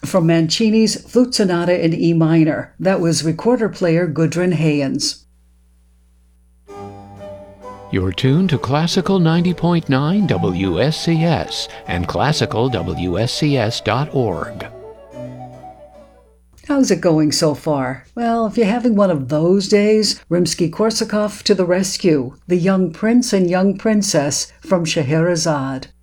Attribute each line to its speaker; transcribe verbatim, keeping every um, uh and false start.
Speaker 1: from Mancini's Flute Sonata in E minor. That was recorder player Gudrun Hayens.
Speaker 2: You're tuned to Classical ninety point nine W S C S and classical W S C S dot org.
Speaker 1: How's it going so far? Well, if you're having one of those days, Rimsky-Korsakov to the rescue. The Young Prince and Young Princess from Scheherazade.